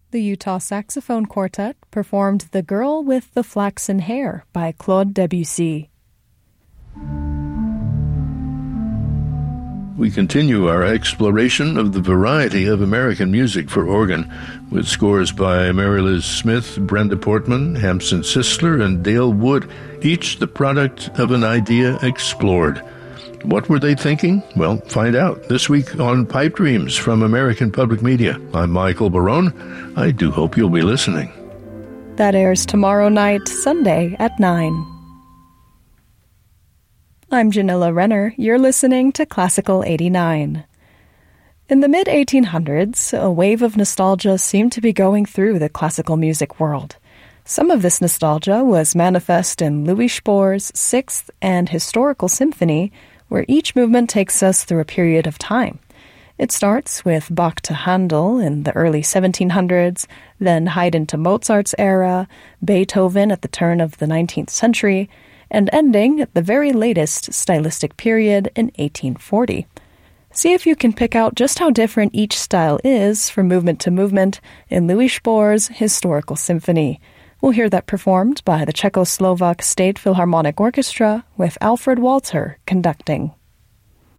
The Utah Saxophone Quartet performed The Girl with the Flaxen Hair by Claude Debussy. We continue our exploration of the variety of American music for organ with scores by Mary Liz Smith, Brenda Portman, Hampson Sisler, and Dale Wood, each the product of an idea explored. What were they thinking? Well, find out this week on Pipe Dreams from American Public Media. I'm Michael Barone. I do hope you'll be listening. That airs tomorrow night, Sunday at 9. I'm Janilla Renner. You're listening to Classical 89. In the mid-1800s, a wave of nostalgia seemed to be going through the classical music world. Some of this nostalgia was manifest in Louis Spohr's Sixth and Historical Symphony, where each movement takes us through a period of time. It starts with Bach to Handel in the early 1700s, then Haydn to Mozart's era, Beethoven at the turn of the 19th century, and ending at the very latest stylistic period in 1840. See if you can pick out just how different each style is from movement to movement in Louis Spohr's Historical Symphony. We'll hear that performed by the Czechoslovak State Philharmonic Orchestra with Alfred Walter conducting.